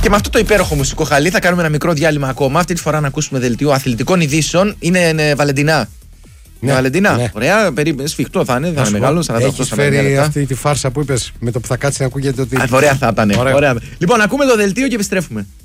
Και με αυτό το υπέροχο μουσικό χαλί θα κάνουμε ένα μικρό διάλειμμα ακόμα. Αυτή τη φορά να ακούσουμε δελτίο αθλητικών ειδήσεων. Είναι Βαλεντινά. Ναι, Βαλεντινά. ναι. Ωραία, σφιχτό θα είναι, θα είναι μεγάλο. Έχεις φέρει αυτή τη φάρσα που είπες με το που θα κάτσει να ακούγεται ότι. Ωραία θα ήταν. Ωραία. Ωραία. Λοιπόν, ακούμε το δελτίο και επιστρέφουμε.